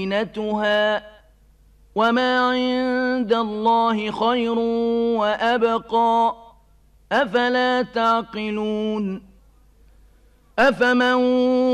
زينتها وما عند الله خير وأبقى أفلا تعقلون أفمن